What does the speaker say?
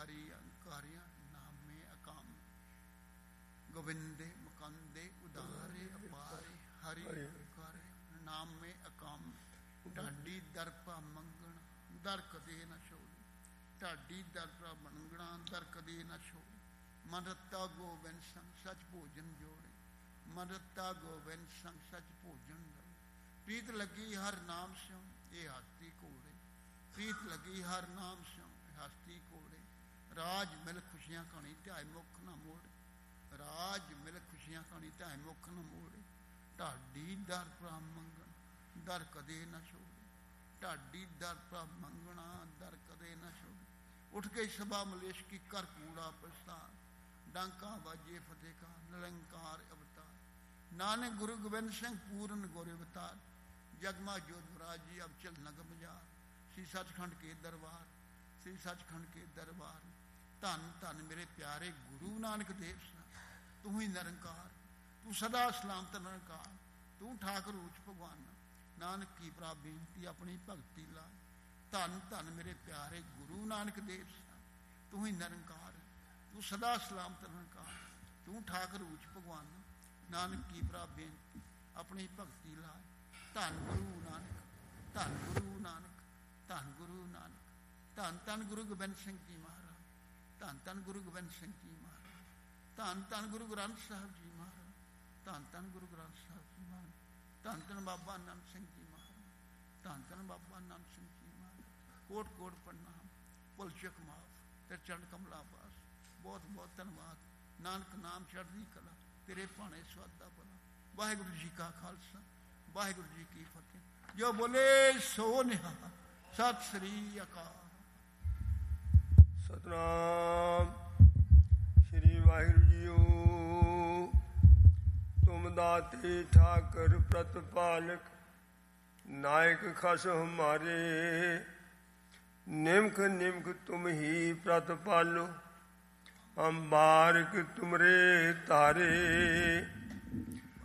हरि अंकारिया नामे अकाम गोविंदे मुकंदे उदारे अपारे हरि अंकारे नामे अकाम ढाडी दरपा मंगण दर कदे न छोड़ी ढाडी दरपा मंगणा दर कदे न छोड़ी मन रत्ता गोबिंद संग सच भोजन जोड़े मन रत्ता गोबिंद संग सच भोजन जोड़े प्रीत लगी हर नाम स्यों ये हाथी घोड़े प्रीत लगी हर नाम स्यों हस्ती घोड़े राज मिल खुशियां कहानी ध्याय मुख न मोड़े राज मिल खुशियां कहानी ध्याय मुख न मोड़े ढाडी दर प्रभ मंगण दर कदे न छोड़े ढाडी दर प्रभ मंगणा दर कदे न छोड़े उठ के सभा मलेश की कर कूड़ा प्रस्तार डंका बाजे फतेह का निरंकार अवतार नानक गुरु गोबिंद सिंह पूर्ण गौर अवतार जगमा जोधराज जी अब चल नगम जार श्री सचखंड के दरबार श्री सचखंड के दरबार धन धन मेरे प्यारे गुरु नानक देव तू ही निरंकार तू सदा सलामत निरंकार तू ठाकुर उच भगवान नानक की प्रा बेनती अपनी भगती ला धन धन मेरे प्यारे गुरु नानक देव तू ही निरंकार तू सदा सलामत निरंकार तू ठाकुर उच भगवान नानक की प्रा बेनती अपनी भगती ला धन गुरु नानक धन गुरु नानक धन गुरु नानक धन धन गुरु गोबिंद सिंह जी महाराज धन धन गुरु गोबिंद सिंह जी महाराज धन धन गुरु ग्रंथ साहब जी महाराज धन धन गुरु ग्रंथ साहब जी महाराज धन धन बाबा नानक सिंह जी महाराज धन धन बाबा नानक सिंह जी महाराज कोट कोट प्रणाम भुल चुक माफ तेरे चरण कमला पास बहुत बहुत धन्यवाद नानक नाम चढ़दी कला तेरे भाने स्वादा भला वाहिगुरु जी का खालसा वाहिगुरु जी की फतेह जो बोले सो निहा सत श्री अकाल सतनाम श्री वाहिगुरु जीओ तुम दाते ठाकर प्रतिपालक नायक खस हमारे निमख निमख तुम ही प्रतिपालो हम बारक तुमरे तारे